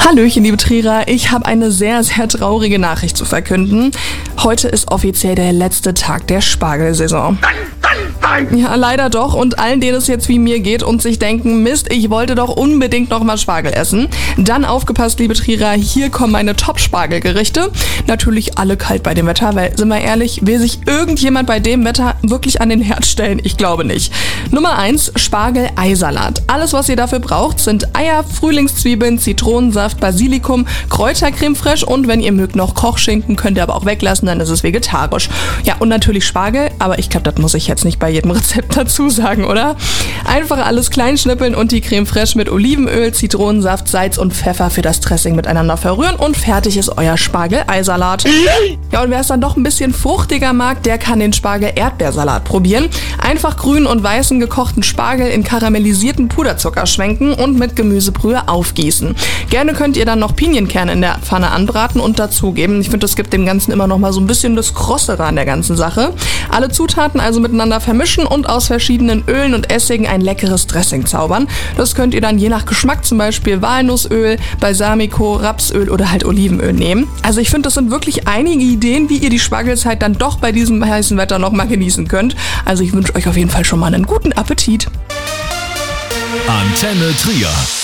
Hallöchen, liebe Trierer. Ich habe eine sehr, sehr traurige Nachricht zu verkünden. Heute ist offiziell der letzte Tag der Spargelsaison. Ja, leider doch. Und allen, denen es jetzt wie mir geht und sich denken, Mist, ich wollte doch unbedingt noch mal Spargel essen. Dann aufgepasst, liebe Trierer, hier kommen meine Top-Spargelgerichte. Natürlich alle kalt bei dem Wetter, weil, sind wir ehrlich, will sich irgendjemand bei dem Wetter wirklich an den Herd stellen? Ich glaube nicht. Nummer 1, Spargel-Eisalat. Alles, was ihr dafür braucht, sind Eier, Frühlingszwiebeln, Zitronensaft, Basilikum, Kräutercreme fraiche und wenn ihr mögt noch Kochschinken, könnt ihr aber auch weglassen, dann ist es vegetarisch. Ja, und natürlich Spargel, aber ich glaube, das muss ich jetzt nicht bei jedem Rezept dazu sagen, oder? Einfach alles klein schnippeln und die Creme fraiche mit Olivenöl, Zitronensaft, Salz und Pfeffer für das Dressing miteinander verrühren und fertig ist euer Spargel-Eisalat. Ja, und wer es dann doch ein bisschen fruchtiger mag, der kann den Spargel-Erdbeersalat probieren. Einfach grünen und weißen gekochten Spargel in karamellisierten Puderzucker schwenken und mit Gemüsebrühe aufgießen. Gerne könnt ihr dann noch Pinienkerne in der Pfanne anbraten und dazugeben. Ich finde, das gibt dem Ganzen immer noch mal so ein bisschen das Krossere an der ganzen Sache. Alle Zutaten also miteinander vermischen und aus verschiedenen Ölen und Essigen ein leckeres Dressing zaubern. Das könnt ihr dann je nach Geschmack, zum Beispiel Walnussöl, Balsamico, Rapsöl oder halt Olivenöl nehmen. Also ich finde, das sind wirklich einige Ideen, wie ihr die Spargelzeit dann doch bei diesem heißen Wetter noch mal genießen könnt. Also ich wünsche euch auf jeden Fall schon mal einen guten Appetit. Antenne Trier.